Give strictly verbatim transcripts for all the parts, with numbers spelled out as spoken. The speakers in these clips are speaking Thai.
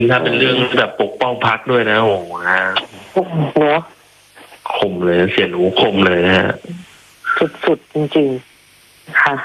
ถ้าเป็นเรื่องแบบปกป้องพรรคด้วยนะโอ้โหนะเนาะคมเลยเสียหนูคมเลยนะฮะสุดๆจริงๆค่ะ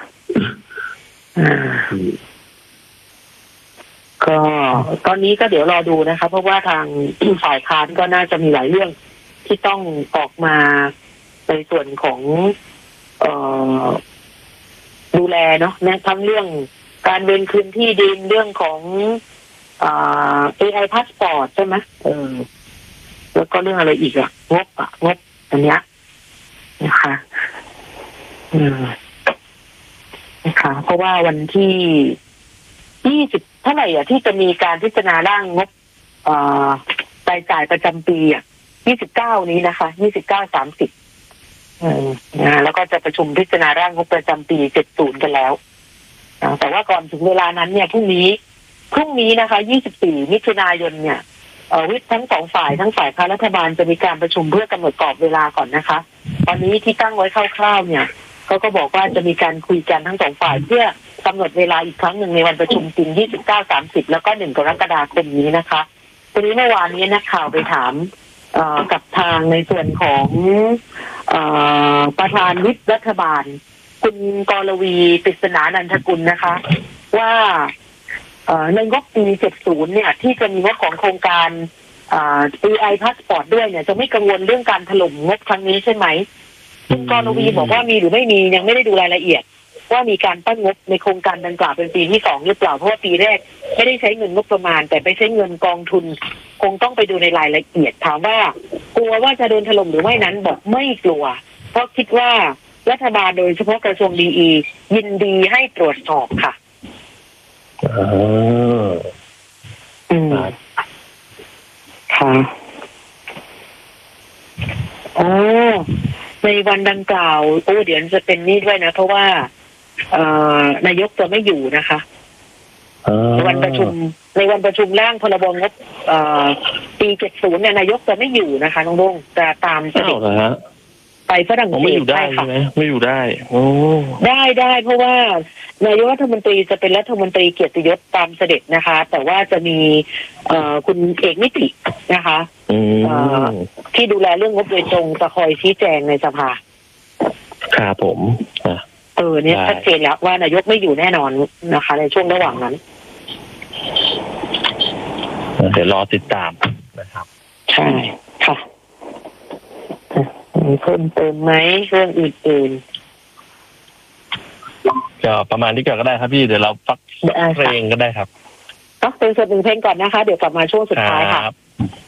ก็ตอนนี้ก็เดี๋ยวรอดูนะคะเพราะว่าทางฝ่ายค้านก็น่าจะมีหลายเรื่องที่ต้องออกมาในส่วนของเอ่อดูแลเนาะนะทั้งเรื่องการเว้นคืนที่ดินเรื่องของอ่า เอ ไอ Passport ใช่ไหมเออแล้วก็เรื่องอะไรอีกอะงบอะงบอันเนี้ยนะคะอืมนะคะเพราะว่าวันที่ยี่สิบเท่าไหร่อ่ะที่จะมีการพิจารณาร่างงบอ่ารายจ่ายประจำปีอ่ะยี่สิบเก้านี้นะคะยี่สิบเก้า สามสิบอืมนะแล้วก็จะประชุมพิจารณาร่างงบประจำปีเจ็ดสิบกันแล้วนะแต่ว่าก่อนถึงเวลานั้นเนี่ยพรุ่งนี้พรุ่งนี้นะคะยี่สิบสี่มิถุนายนเนี่ยเอ่อวิปทั้งสองฝ่ายทั้งฝ่ายค้านรัฐบาลจะมีการประชุมเพื่อกำหนดกรอบเวลาก่อนนะคะตอนนี้ที่ตั้งไว้คร่าวๆเนี่ยเขาก็บอกว่าจะมีการคุยกันทั้งสองฝ่ายเพื่อกำหนดเวลาอีกครั้งหนึ่งในวันประชุมจริงยี่สิบเก้า สามสิบแล้วก็หนึ่งกรกฎาคมนี้นะคะทีนี้เมื่อวานนี้นักข่าวไปถามเอ่อกับทางในส่วนของเอ่อประธานวิปรัฐบาลคุณกรวีปริศนานันทกุลนะคะว่าเอ่อในงบปีเจ็ดสิบเนี่ยที่จะมีงบของโครงการอ่า เอ ไอ Passport ด้วยเนี่ยจะไม่กังวลเรื่องการถล่มงบครั้งนี้ใช่ไหมคุณกรวีบอกว่ามีหรือไม่มียังไม่ได้ดูรายละเอียดว่ามีการตั้งงบในโครงการดังกล่าวเป็นปีที่สองหรือเปล่าเพราะว่าปีแรกไม่ได้ใช้เงินงบประมาณแต่ไปใช้เงินกองทุนคงต้องไปดูในรายละเอียดถามว่ากลัวว่าจะโดนถล่มหรือไม่นั้นบอกไม่กลัวเพราะคิดว่ารัฐบาลโดยเฉพาะกระทรวงดีอียินดีให้ตรวจสอบค่ะอ๋ออืมค่ะโอ้ในวันดังกล่าวโอ้เดี๋ยวจะเป็นนี่ด้วยนะเพราะว่าเอ่อนายกจะไม่อยู่นะคะในวันประชุมในวันประชุมร่างพรบงบเอ่อปีเจ็ดสิบเนี่ยนายกจะไม่อยู่นะคะน้องรุ่งจะตามเสด็จไปฝรั่งเศสไม่อยู่ได้ใช่ไหมไม่อยู่ได้โอ้ได้ได้เพราะว่านายกรัฐมนตรีจะเป็นรัฐมนตรีเกียรติยศตามเสด็จนะคะแต่ว่าจะมีเอ่อคุณเอกนิตินะคะที่ดูแลเรื่องงบโดยตรงจะคอยชี้แจงในสภาครับผมเออเนี่ยชัดเจนแล้วว่านายกไม่อยู่แน่นอนนะคะในช่วงระหว่างนั้นเดี๋ยวรอติดตามนะครับใช่ค่ะมีเพิ่มเติมไหมเรื่องอื่นๆก็ประมาณนี้ก่อนก็ได้ครับพี่เดี๋ยวเราฟักเพลงก็ได้ครับฟักเพลงส่วนหนึ่งเพลงก่อนนะคะเดี๋ยวกลับมาช่วงสุดท้ายค่ะ